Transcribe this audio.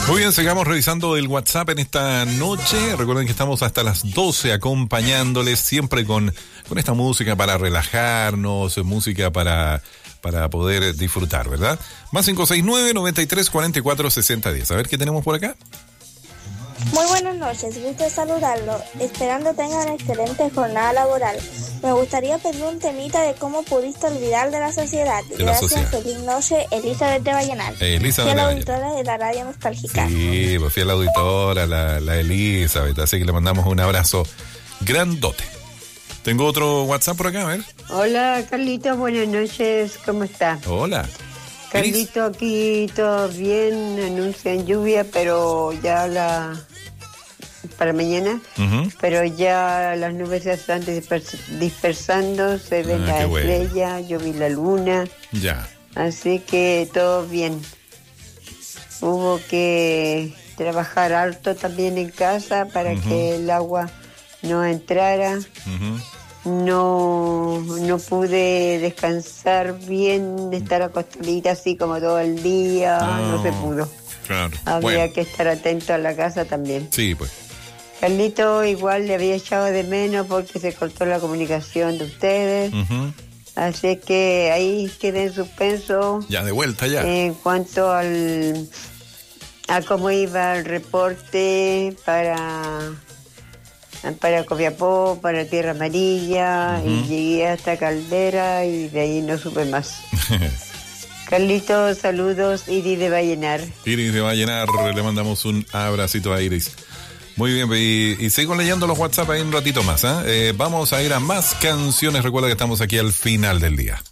Muy bien, sigamos revisando el WhatsApp en esta noche. Recuerden que estamos hasta las 12 acompañándoles siempre con esta música para relajarnos, música para poder disfrutar, ¿verdad? Más 569-9344-6010. A ver qué tenemos por acá. Muy buenas noches, gusto de saludarlo, esperando tengan excelente jornada laboral. Me gustaría pedir un temita de cómo pudiste olvidar de la sociedad. Gracias, feliz noche, Elizabeth de Vallenar. Elizabeth fiel auditora de la radio nostálgica. Sí, pues fiel auditora, la Elizabeth, así que le mandamos un abrazo grandote. Tengo otro WhatsApp por acá, a ver. Hola, Carlito, buenas noches, ¿cómo está? Hola. Carlito, aquí todo bien, anuncian lluvia, pero ya para mañana, pero ya las nubes se están dispersando, se ven las estrellas, yo vi la luna. Ya. Así que todo bien. Hubo que trabajar harto también en casa para que el agua no entrara. No pude descansar bien, estar acostadita así como todo el día, no se pudo. Claro. Había que estar atento a la casa también. Sí, pues. Carlito igual le había echado de menos porque se cortó la comunicación de ustedes. Así que ahí quedé en suspenso. Ya, de vuelta ya. En cuanto a cómo iba el reporte para Copiapó, para Tierra Amarilla, y llegué hasta Caldera y de ahí no supe más. Carlitos, saludos, Iris de Vallenar. Iris de Vallenar, le mandamos un abracito a Iris. Muy bien, y sigo leyendo los WhatsApp ahí un ratito más. Vamos a ir a más canciones. Recuerda que estamos aquí al final del día.